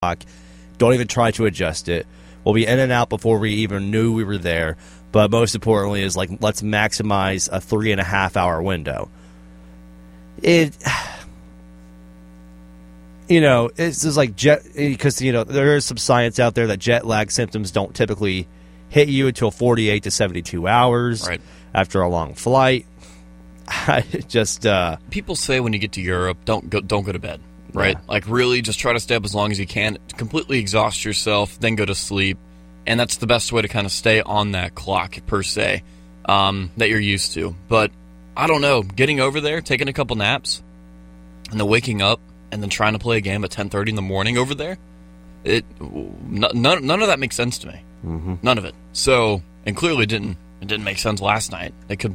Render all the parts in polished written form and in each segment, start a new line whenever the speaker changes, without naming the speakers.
Don't even try to adjust it. We'll be in and out before we even knew we were there. But most importantly is, like, let's maximize a 3.5-hour window. It's just like because, there is some science out there that jet lag symptoms don't typically hit you until 48 to 72 hours after a long flight.
People say when you get to Europe, don't go to bed. Right? Yeah. Like, really just try to stay up as long as you can, completely exhaust yourself, then go to sleep. And that's the best way to kind of stay on that clock, per se, that you're used to. But, I don't know, getting over there, taking a couple naps, and then waking up, and then trying to play a game at 10:30 in the morning over there, none of that makes sense to me. Mm-hmm. None of it. So, and clearly it didn't make sense last night. They could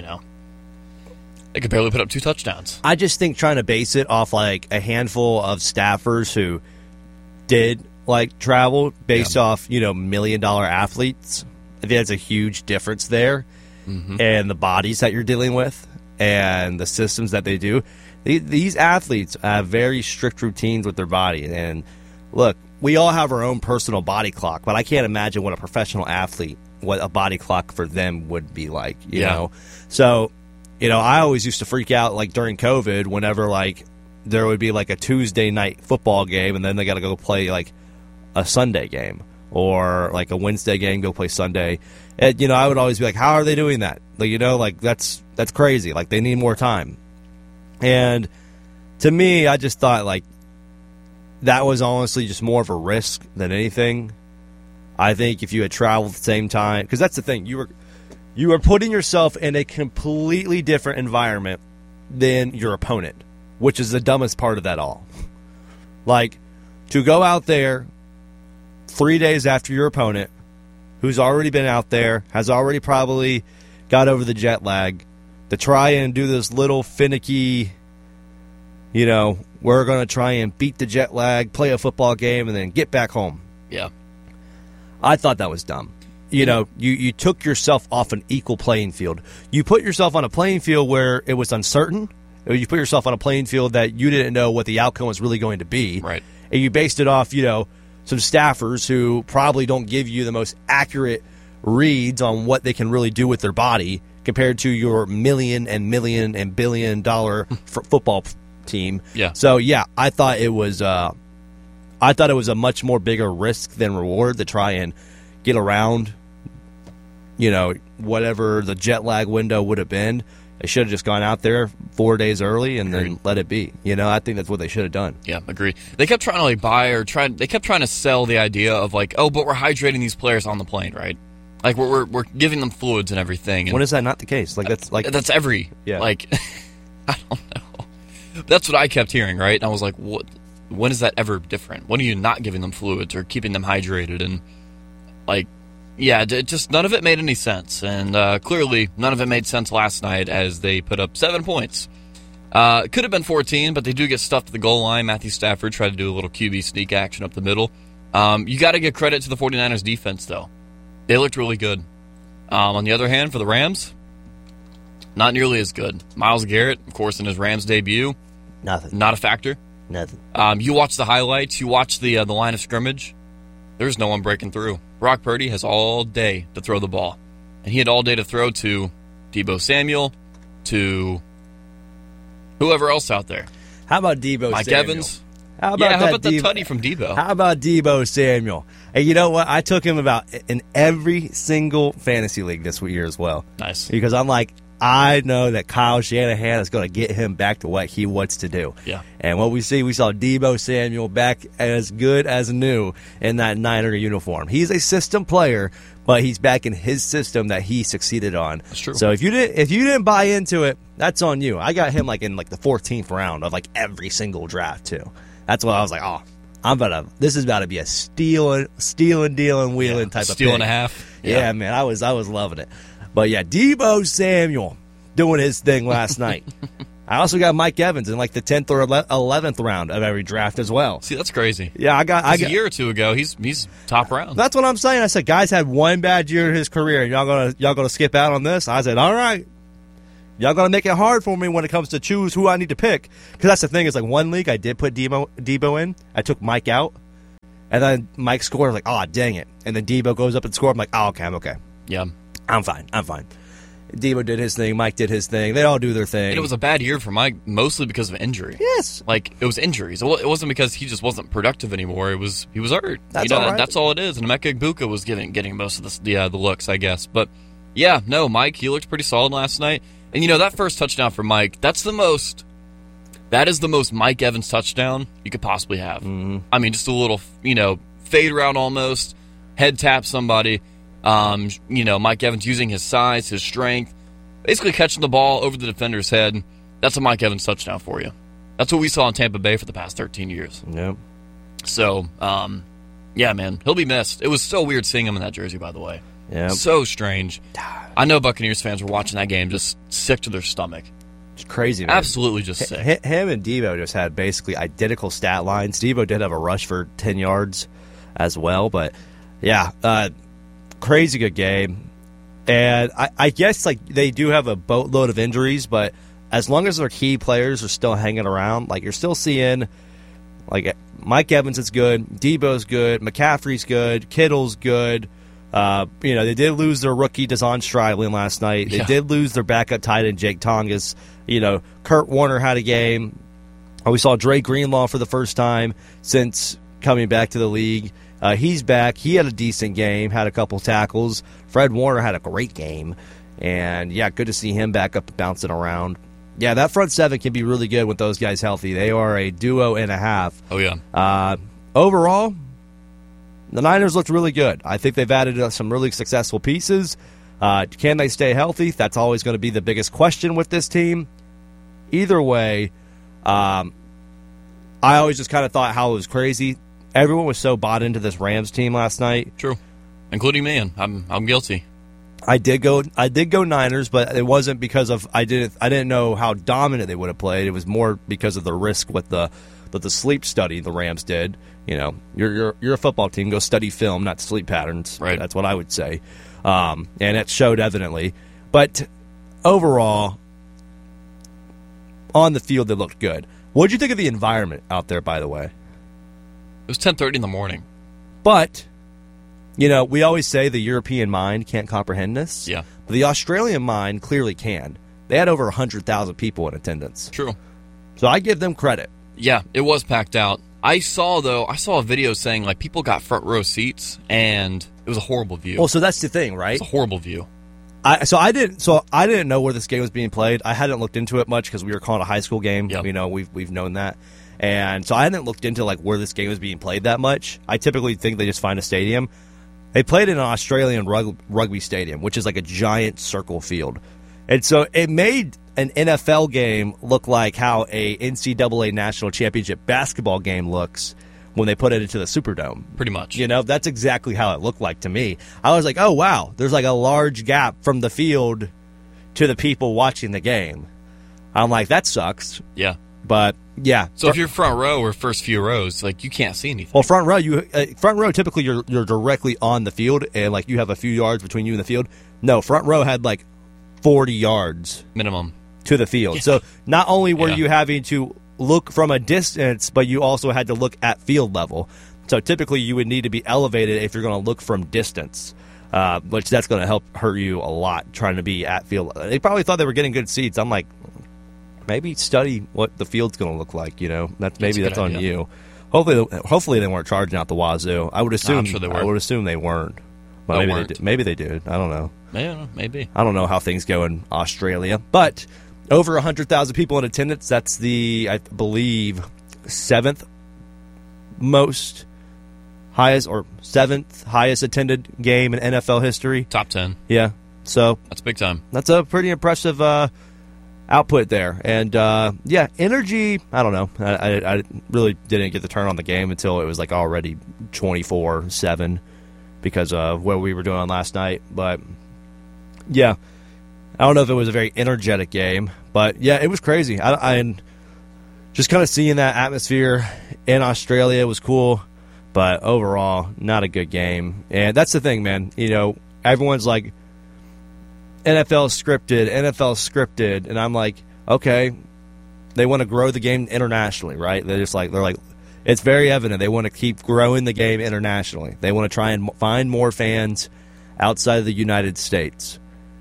barely put up 2 touchdowns.
I just think trying to base it off, like, a handful of staffers who did, like, travel based off, $1 million athletes, I think that's a huge difference there. Mm-hmm. And the bodies that you're dealing with and the systems that they do. These athletes have very strict routines with their body. And, look, we all have our own personal body clock, but I can't imagine what a professional athlete, what a body clock for them would be like, you know? So, I always used to freak out, like, during COVID whenever, like, there would be, like, a Tuesday night football game and then they got to go play, like, a Sunday game or, like, a Wednesday game, go play Sunday. And, I would always be like, how are they doing that? Like, that's crazy. Like, they need more time. And to me, I just thought, like, that was honestly just more of a risk than anything. I think if you had traveled at the same time, because that's the thing, you are putting yourself in a completely different environment than your opponent, which is the dumbest part of that all. Like, to go out there 3 days after your opponent, who's already been out there, has already probably got over the jet lag, to try and do this little finicky, we're going to try and beat the jet lag, play a football game, and then get back home.
Yeah.
I thought that was dumb. You took yourself off an equal playing field. You put yourself on a playing field where it was uncertain. You put yourself on a playing field that you didn't know what the outcome was really going to be.
Right.
And you based it off, some staffers who probably don't give you the most accurate reads on what they can really do with their body compared to your million and billion dollar football team.
Yeah.
So, I thought it was a much more bigger risk than reward to try and get around whatever the jet lag window would have been. They should have just gone out there 4 days early and then let it be. I think that's what they should have done.
Yeah, agree. They kept trying to they kept trying to sell the idea of, like, oh, but we're hydrating these players on the plane, right? Like, we're giving them fluids and everything. And
when is that not the case? Like,
that's every like, I don't know. That's what I kept hearing, right? And I was like, what? When is that ever different? When are you not giving them fluids or keeping them hydrated? And, like, just none of it made any sense. And clearly, none of it made sense last night as they put up 7 points. It could have been 14, but they do get stuffed at the goal line. Matthew Stafford tried to do a little QB sneak action up the middle. You got to give credit to the 49ers defense, though. They looked really good. On the other hand, for the Rams, not nearly as good. Myles Garrett, of course, in his Rams debut,
nothing.
Not a factor.
Nothing.
You watch the highlights. You watch the line of scrimmage. There's no one breaking through. Brock Purdy has all day to throw the ball. And he had all day to throw to Deebo Samuel, to whoever else out there.
How about Deebo
Mike
Samuel?
Evans?
How about
the tutty from Deebo?
How about Deebo Samuel? And you know what? I took him in every single fantasy league this year as well.
Nice.
Because I'm like, I know that Kyle Shanahan is going to get him back to what he wants to do.
Yeah.
And what we saw Deebo Samuel back as good as new in that Niner uniform. He's a system player, but he's back in his system that he succeeded on.
That's true.
So if you didn't buy into it, that's on you. I got him in the 14th round of every single draft too. That's why I was like, oh, this is about to be a stealing, dealing, wheeling type of
steal
pick.
And a half.
Yeah, man, I was loving it. But yeah, Deebo Samuel doing his thing last night. I also got Mike Evans in the 10th or 11th round of every draft as well.
See, that's crazy.
Yeah, I got
a year or two ago. He's top round.
That's what I'm saying. I said, guys had one bad year in his career, and y'all gonna skip out on this? I said, all right. Y'all gonna make it hard for me when it comes to choose who I need to pick. Because that's the thing, is one league I did put Deebo in. I took Mike out. And then Mike scored, like, oh, dang it. And then Debo goes up and scores. I'm like, oh, okay, I'm okay.
Yeah.
I'm fine. Debo did his thing. Mike did his thing. They all do their thing.
And it was a bad year for Mike, mostly because of injury.
Yes.
Like, it was injuries. It wasn't because he just wasn't productive anymore. He was hurt.
That's all right.
That's all it is. And Emeka Egbuka was getting most of the looks, I guess. But, yeah, no, Mike, he looked pretty solid last night. And, that first touchdown for Mike, that is the most Mike Evans touchdown you could possibly have.
Mm-hmm.
I mean, just a little, fade route almost, head tap somebody. Mike Evans using his size, his strength, basically catching the ball over the defender's head. That's a Mike Evans touchdown for you. That's what we saw in Tampa Bay for the past 13 years.
Yep.
So, yeah, man, he'll be missed. It was so weird seeing him in that jersey, by the way.
Yeah.
So strange. I know Buccaneers fans were watching that game just sick to their stomach.
It's crazy, man.
Absolutely just sick.
Him and Debo just had basically identical stat lines. Debo did have a rush for 10 yards as well, but yeah, crazy good game. And I guess like they do have a boatload of injuries, but as long as their key players are still hanging around, like you're still seeing like Mike Evans is good, Debo's good, McCaffrey's good, Kittle's good. They did lose their rookie Deshaun Stryland last night. They did lose their backup tight end Jake Tongas. Kurt Warner had a game. We saw Dre Greenlaw for the first time since coming back to the league. He's back. He had a decent game, had a couple tackles. Fred Warner had a great game. And, yeah, good to see him back up bouncing around. Yeah, that front seven can be really good with those guys healthy. They are a duo and a half.
Oh, yeah.
Overall, the Niners looked really good. I think they've added some really successful pieces. Can they stay healthy? That's always going to be the biggest question with this team. Either way, I always just kind of thought how it was crazy. Everyone was so bought into this Rams team last night.
True, including me. And I'm guilty.
I did go Niners, but it wasn't because of I didn't know how dominant they would have played. It was more because of the risk with the sleep study the Rams did. You're a football team. Go study film, not sleep patterns.
Right.
That's what I would say. And it showed evidently. But overall, on the field, they looked good. What did you think of the environment out there, by the way?
It was 10:30 in the morning.
But, we always say the European mind can't comprehend this.
Yeah.
But the Australian mind clearly can. They had over 100,000 people in attendance.
True.
So I give them credit.
Yeah, it was packed out. I saw a video saying, like, people got front row seats, and it was a horrible view.
Well, so that's the thing, right?
It's a horrible view.
I didn't know where this game was being played. I hadn't looked into it much because we were calling a high school game.
Yep.
We've known that. And so I hadn't looked into like where this game was being played that much. I typically think they just find a stadium. They played in an Australian rugby stadium, which is like a giant circle field. And so it made an NFL game look like how a NCAA national championship basketball game looks when they put it into the Superdome.
Pretty much.
That's exactly how it looked like to me. I was like, oh, wow, there's like a large gap from the field to the people watching the game. I'm like, that sucks.
Yeah.
But, yeah.
So if you're front row or first few rows, like, you can't see anything.
Well, front row, typically you're directly on the field, and, like, you have a few yards between you and the field. No, front row had, like, 40 yards.
Minimum.
To the field.
Yeah.
So not only were you having to look from a distance, but you also had to look at field level. So typically you would need to be elevated if you're going to look from distance, which that's going to help hurt you a lot trying to be at field level. They probably thought they were getting good seats. I'm like, maybe study what the field's going to look like. That's on you. Hopefully they weren't charging out the wazoo. I would assume.
I'm sure they were.
I would assume they weren't. But maybe they did. I don't know.
Yeah, maybe.
I don't know how things go in Australia, but over 100,000 people in attendance. That's the, I believe, seventh highest attended game in NFL history.
Top 10.
Yeah, so
that's big time.
That's a pretty impressive output there. And energy. I don't know. I really didn't get the turn on the game until it was like already 24-7 because of what we were doing last night. But yeah, I don't know if it was a very energetic game, but yeah, it was crazy. I just kind of seeing that atmosphere in Australia was cool, but overall, not a good game. And that's the thing, man. Everyone's like, NFL scripted, and I'm like, okay, they want to grow the game internationally, right? They're like, It's very evident they want to keep growing the game internationally. They want to try and find more fans outside of the United States.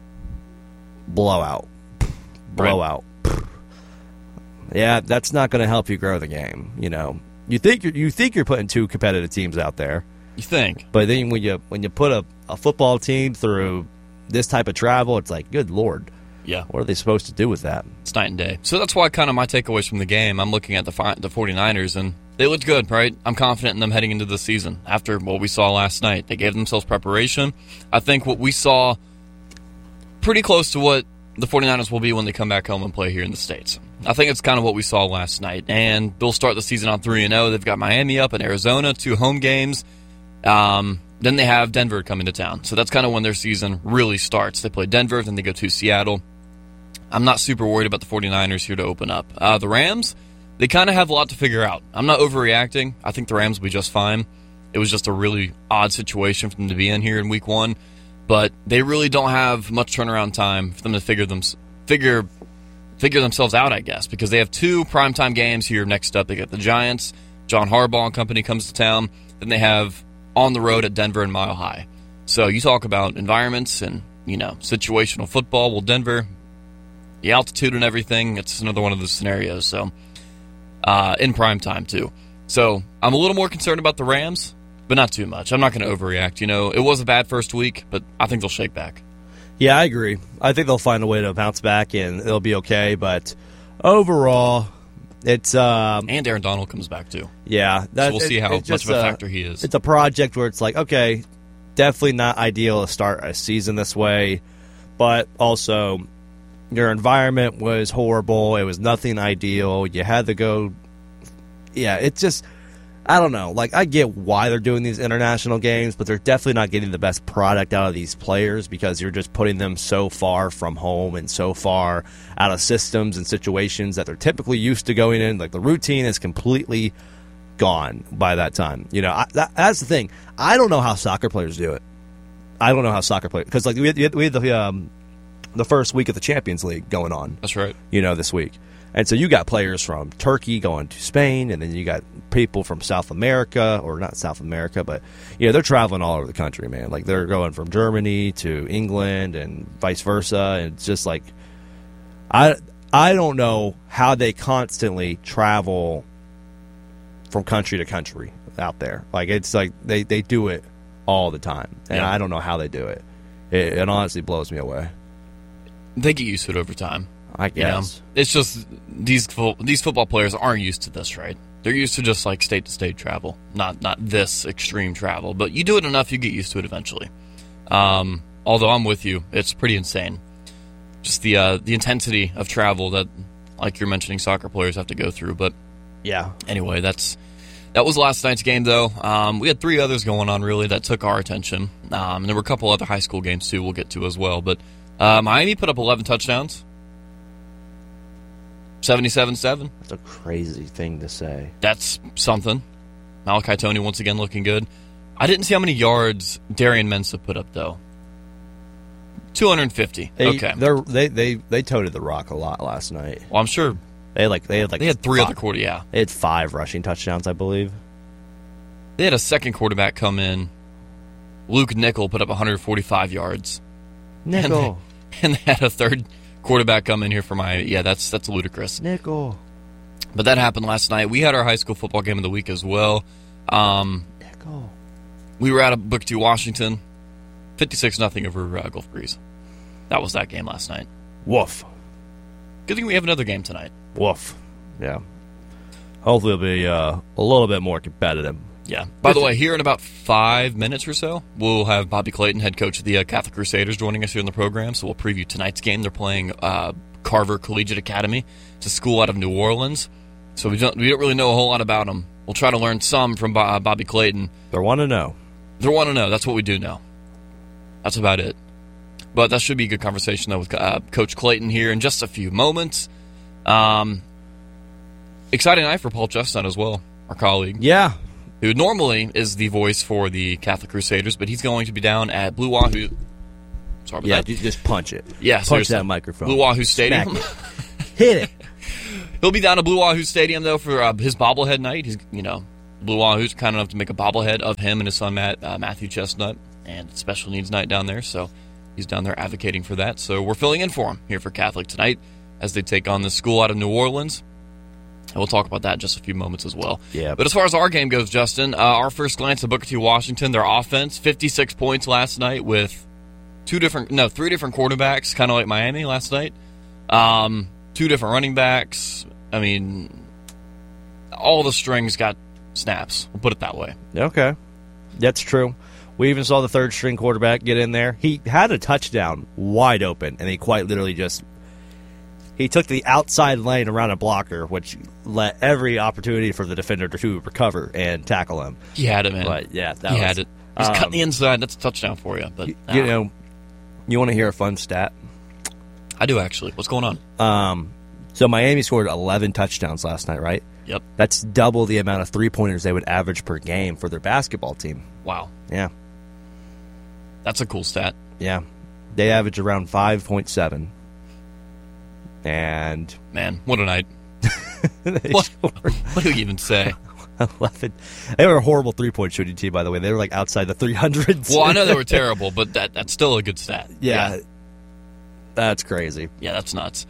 Blowout. Blowout. Right. Yeah, that's not going to help you grow the game. You think you're putting two competitive teams out there.
You think,
but then when you put a football team through this type of travel, it's like, good Lord.
Yeah.
What are they supposed to do with that?
It's night and day. So that's why kind of my takeaways from the game, I'm looking at the 49ers, and they looked good, right? I'm confident in them heading into the season after what we saw last night. They gave themselves preparation. I think what we saw pretty close to what the 49ers will be when they come back home and play here in the States. I think it's kind of what we saw last night. And they'll start the season on 3-0. They've got Miami up in Arizona, 2 home games. Then they have Denver coming to town. So that's kind of when their season really starts. They play Denver, then they go to Seattle. I'm not super worried about the 49ers here to open up. The Rams, they kind of have a lot to figure out. I'm not overreacting. I think the Rams will be just fine. It was just a really odd situation for them to be in here in week 1. But they really don't have much turnaround time for them to figure themselves out, I guess, because they have 2 primetime games here next up. They got the Giants. John Harbaugh and company comes to town. Then they have on the road at Denver and Mile High. So you talk about environments and, situational football. Well, Denver, the altitude and everything, it's another one of those scenarios. So in prime time, too. So I'm a little more concerned about the Rams, but not too much. I'm not going to overreact. It was a bad first week, but I think they'll shake back.
Yeah, I agree. I think they'll find a way to bounce back, and it'll be okay. But overall, it's
and Aaron Donald comes back too.
Yeah,
so we'll see how much of a factor he is.
It's a project where it's like, okay, definitely not ideal to start a season this way, but also your environment was horrible. It was nothing ideal. You had to go. Yeah, it's just. I don't know. I get why they're doing these international games, but they're definitely not getting the best product out of these players because you're just putting them so far from home and so far out of systems and situations that they're typically used to going in. The routine is completely gone by that time. That's the thing. I don't know how soccer players do it. I don't know how soccer players because we had the first week of the Champions League going on.
That's right.
This week. And so you got players from Turkey going to Spain, and then you got people from South America, or not South America, but they're traveling all over the country, man. They're going from Germany to England and vice versa. And it's just I don't know how they constantly travel from country to country out there. It's they do it all the time, and I don't know how they do it. It honestly blows me away.
They get used to it over time.
I guess.
It's just these football players aren't used to this, right? They're used to just state-to-state travel, not this extreme travel. But you do it enough, you get used to it eventually. Although I'm with you, it's pretty insane. Just the intensity of travel that, like you're mentioning, soccer players have to go through. But
yeah.
Anyway, that was last night's game, though. We had 3 others going on, really, that took our attention. And there were a couple other high school games, too, we'll get to as well. But Miami put up 11 touchdowns. 77-7.
That's a crazy thing to say.
That's something. Malachi Toney once again looking good. I didn't see how many yards Darian Mensah put up, though. 250. Okay.
They toted the rock a lot last night.
Well, I'm sure
they had 3
other quarter. Yeah,
they had 5 rushing touchdowns, I believe.
They had a second quarterback come in. Luke Nickel put up 145 yards.
Nickel.
And they had a third quarterback come in here for Miami. Yeah, that's ludicrous.
Nickel.
But that happened last night. We had our high school football game of the week as well.
Nickel.
We were out of Booker T. Washington. 56-0 over Gulf Breeze. That was that game last night.
Woof.
Good thing we have another game tonight.
Woof. Yeah. Hopefully it'll be a little bit more competitive.
Yeah. By the way, here in about 5 minutes or so, we'll have Bobby Clayton, head coach of the Catholic Crusaders, joining us here in the program. So we'll preview tonight's game. They're playing Carver Collegiate Academy. It's a school out of New Orleans. So we don't really know a whole lot about them. We'll try to learn some from Bobby Clayton.
They're 1-0.
They're 1-0. That's what we do know. That's about it. But that should be a good conversation, though, with Coach Clayton here in just a few moments. Exciting night for Paul Chestnut as well, our colleague.
Yeah.
Who normally is the voice for the Catholic Crusaders, but he's going to be down at Blue Wahoo. Sorry about that.
Yeah, just punch it.
Yeah,
punch
seriously.
that microphone.
Blue Wahoo Stadium.
Hit it.
He'll be down at Blue Wahoo Stadium, though, for his bobblehead night. He's, Blue Wahoo's kind enough to make a bobblehead of him and his son, Matthew Chestnut, and special needs night down there. So he's down there advocating for that. So we're filling in for him here for Catholic tonight as they take on the school out of New Orleans. And we'll talk about that in just a few moments as well.
Yeah.
But as far as our game goes, Justin, our first glance at Booker T. Washington, their offense, 56 points last night with three different quarterbacks, kind of like Miami last night. 2 different running backs. I mean, all the strings got snaps. We'll put it that way.
Okay. That's true. We even saw the third-string quarterback get in there. He had a touchdown wide open, and he quite literally he took the outside lane around a blocker, which let every opportunity for the defender to recover and tackle him.
He had it, man.
But, yeah,
he had it. He's cutting the inside. That's a touchdown for you. But
you want to hear a fun stat?
I do, actually. What's going on?
So Miami scored 11 touchdowns last night, right?
Yep.
That's double the amount of three-pointers they would average per game for their basketball team.
Wow.
Yeah.
That's a cool stat.
Yeah. They average around 5.7. And
man, what a night! What do you even say?
11. They were a horrible three-point shooting team, by the way. They were like outside the 300s.
Well, I know they were terrible, but that's still a good stat.
Yeah. That's crazy.
Yeah, that's nuts.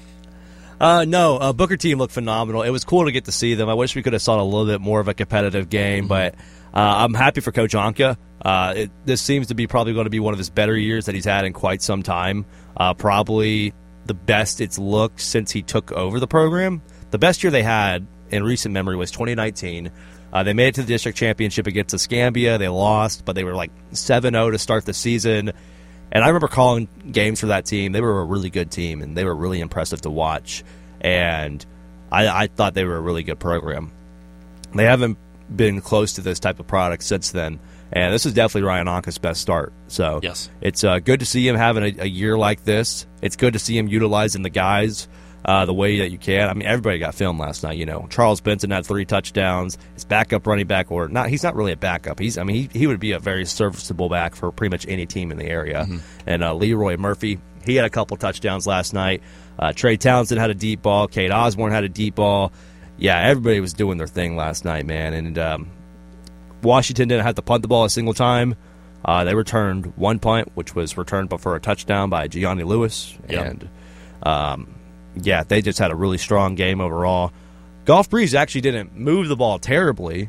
No, Booker team looked phenomenal. It was cool to get to see them. I wish we could have saw a little bit more of a competitive game, but I'm happy for Coach Anka. This seems to be probably going to be one of his better years that he's had in quite some time. Probably the best it's looked since he took over the program. The best year they had in recent memory was 2019. They made it to the district championship against Escambia. They lost, but they were like 7-0 to start the season. And I remember calling games for that team. They were a really good team, and they were really impressive to watch. And I thought they were a really good program. They haven't been close to this type of product since then. And this is definitely Ryan Anka's best start. So
yes.
It's good to see him having a year like this. It's good to see him utilizing the guys the way that you can. I mean, everybody got filmed last night. Charles Benson had 3 touchdowns. His backup running back, he's not really a backup. He would be a very serviceable back for pretty much any team in the area. Mm-hmm. And Leroy Murphy, he had a couple touchdowns last night. Trey Townsend had a deep ball. Kate Osborne had a deep ball. Yeah, everybody was doing their thing last night, man. And Washington didn't have to punt the ball a single time. They returned 1 punt, which was returned for a touchdown by Gianni Lewis.
Yep.
And they just had a really strong game overall. Gulf Breeze actually didn't move the ball terribly.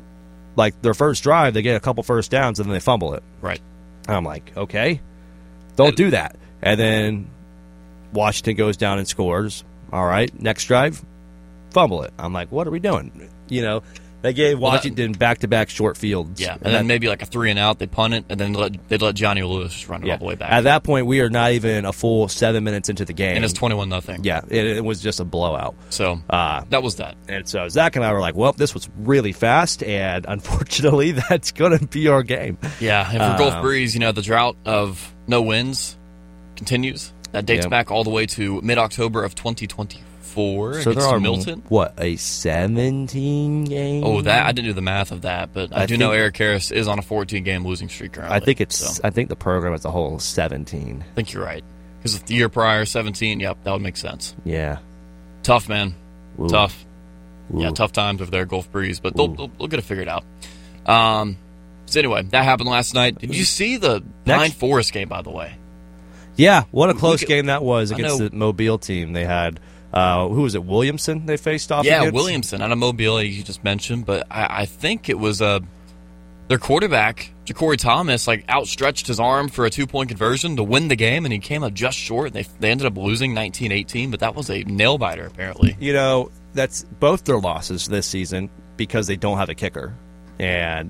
Like their first drive, they get a couple first downs and then they fumble it.
Right.
And I'm like, okay, don't do that. And then Washington goes down and scores. All right, next drive, fumble it. I'm like, what are we doing? They gave Washington back-to-back short fields.
Yeah, and then maybe like a 3-and-out, they punt it, and then they'd let Johnny Lewis run it all the way back.
At that point, we are not even a full 7 minutes into the game.
And it's 21-0.
Yeah, it was just a blowout.
So that was that.
And so Zach and I were like, well, this was really fast, and unfortunately, that's going to be our game.
Yeah, and for Gulf Breeze, the drought of no wins continues. That dates back all the way to mid-October of 2024.
So there are
Milton.
A 17 game?
Oh, that I didn't do the math of that, but I do know Eric Harris is on a 14-game losing streak currently.
I think the program as a whole is 17.
I think you're right because the year prior 17. Yep, that would make sense.
Yeah,
tough, man.
Ooh.
Tough.
Ooh.
Yeah, tough times over there, Gulf Breeze, but they'll get it figured out. So anyway, that happened last night. Did you see the Pine Forest game, by the way?
Yeah, what a close game that was against the Mobile team. They had. Who was it? Williamson they faced off against?
Yeah, Williamson out of Mobile, you just mentioned. But I think it was their quarterback, Ja'Cory Thomas, outstretched his arm for a 2-point conversion to win the game, and he came up just short. They ended up losing 19-18, but that was a nail-biter, apparently.
That's both their losses this season because they don't have a kicker. And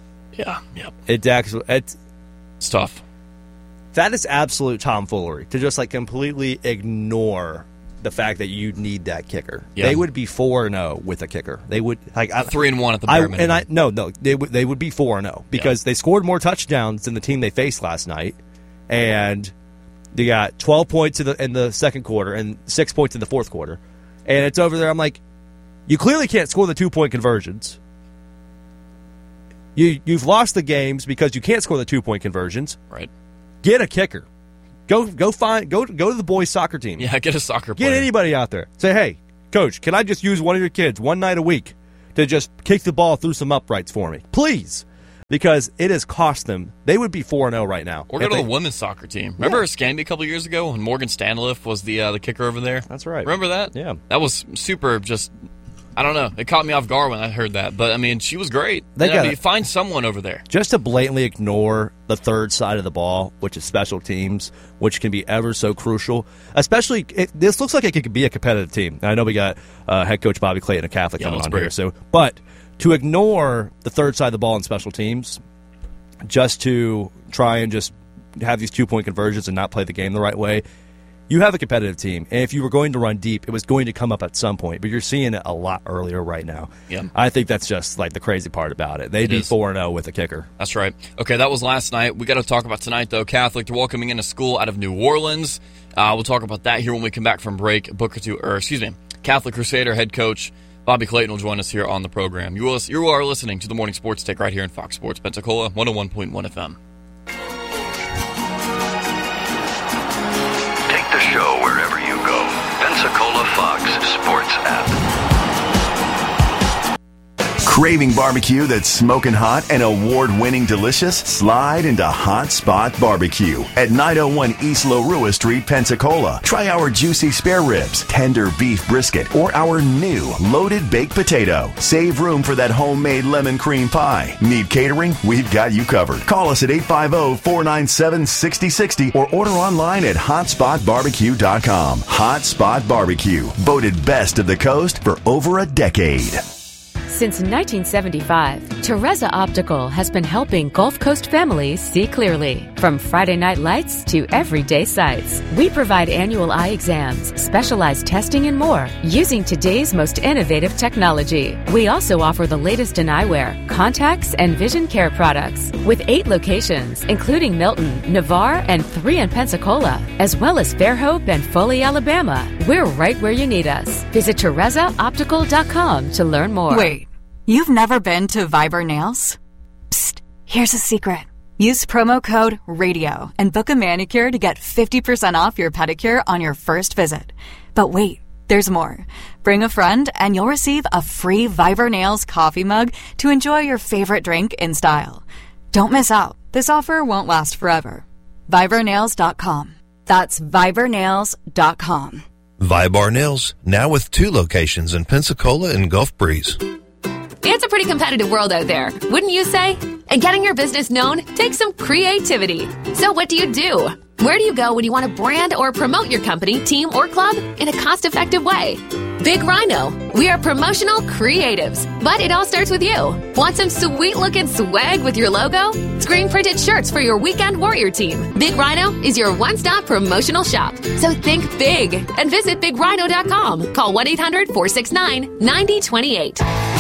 it's
tough.
That is absolute tomfoolery to just completely ignore the fact that you need that kicker.
Yeah.
They would be 4-0 with a kicker. They would
3-1 at the bare minimum.
They would be 4-0 because they scored more touchdowns than the team they faced last night, and they got 12 points in the second quarter and 6 points in the fourth quarter, and it's over there. I'm like, you clearly can't score the 2-point conversions. You've lost the games because you can't score the 2-point conversions.
Right.
Get a kicker. Go to the boys' soccer team.
Yeah, get a soccer player.
Get anybody out there. Say, hey, Coach, can I just use one of your kids one night a week to just kick the ball through some uprights for me? Please. Because it has cost them. They would be 4-0 right now.
Or go to the women's soccer team. Remember Escambia a couple years ago when Morgan Stanliff was the kicker over there?
That's right.
Remember that?
Yeah.
That was super just, I don't know. It caught me off guard when I heard that. But, I mean, she was great. Find someone over there.
Just to blatantly ignore the third side of the ball, which is special teams, which can be ever so crucial. Especially, this looks like it could be a competitive team. I know we got head coach Bobby Clayton, a Catholic, coming on here. But to ignore the third side of the ball in special teams just to try and just have these 2-point conversions and not play the game the right way, you have a competitive team. And if you were going to run deep, it was going to come up at some point. But you're seeing it a lot earlier right now.
Yeah.
I think that's just like the crazy part about it. They'd be 4-0 with a kicker.
That's right. Okay, that was last night. We got to talk about tonight, though. Catholic, they're welcoming into school out of New Orleans. We'll talk about that here when we come back from break. Catholic Crusader head coach Bobby Clayton will join us here on the program. You are listening to the Morning Sports Take right here in Fox Sports Pensacola, 101.1 FM.
Take the show wherever you go. Pensacola Fox Sports app. Craving barbecue that's smoking hot and award-winning delicious? Slide into Hot Spot Barbecue at 901 East Lorua Street, Pensacola. Try our juicy spare ribs, tender beef brisket, or our new loaded baked potato. Save room for that homemade lemon cream pie. Need catering? We've got you covered. Call us at 850-497-6060 or order online at hotspotbarbecue.com. Hot Spot Barbecue, voted best of the coast for over a decade.
Since 1975, Teresa Optical has been helping Gulf Coast families see clearly. From Friday night lights to everyday sights, we provide annual eye exams, specialized testing, and more using today's most innovative technology. We also offer the latest in eyewear, contacts, and vision care products with 8 locations, including Milton, Navarre, and 3 in Pensacola, as well as Fairhope and Foley, Alabama. We're right where you need us. Visit TeresaOptical.com to learn more.
Wait. You've never been to Viber Nails? Psst, here's a secret. Use promo code RADIO and book a manicure to get 50% off your pedicure on your first visit. But wait, there's more. Bring a friend and you'll receive a free Viber Nails coffee mug to enjoy your favorite drink in style. Don't miss out. This offer won't last forever. ViberNails.com. That's ViberNails.com.
Vibar Nails, now with 2 locations in Pensacola and Gulf Breeze.
It's a pretty competitive world out there, wouldn't you say? And getting your business known takes some creativity. So what do? Where do you go when you want to brand or promote your company, team, or club in a cost-effective way? Big Rhino. We are promotional creatives, but it all starts with you. Want some sweet-looking swag with your logo? Screen-printed shirts for your weekend warrior team. Big Rhino is your one-stop promotional shop. So think big and visit BigRhino.com. Call 1-800-469-9028.